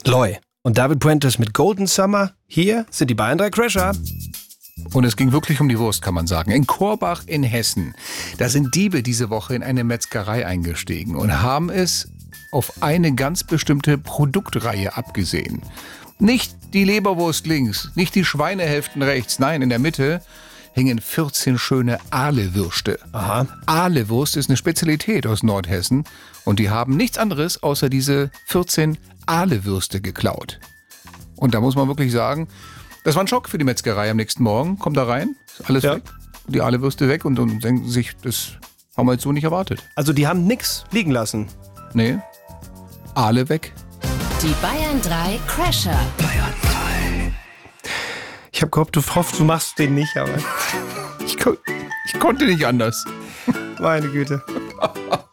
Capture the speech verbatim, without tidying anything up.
Loy und David Puentes mit Golden Summer. Hier sind die Bayern drei Crasher. Und es ging wirklich um die Wurst, kann man sagen. In Korbach in Hessen, da sind Diebe diese Woche in eine Metzgerei eingestiegen und haben es auf eine ganz bestimmte Produktreihe abgesehen. Nicht die Leberwurst links, nicht die Schweinehälften rechts, nein, in der Mitte hingen vierzehn schöne Ahlewürste. Aha. Ahlewurst ist eine Spezialität aus Nordhessen und die haben nichts anderes außer diese vierzehn Ahlewürste geklaut. Und da muss man wirklich sagen, das war ein Schock für die Metzgerei am nächsten Morgen. Kommt da rein, ist alles Ja. weg, die Ahlewürste weg und, und denken sich, das haben wir jetzt so nicht erwartet. Also die haben nix liegen lassen. Nee, Ahle weg. Die Bayern drei Crasher. Ich habe gehofft, du hoffst, du machst den nicht, aber Ich, kon- ich konnte nicht anders. meine Güte.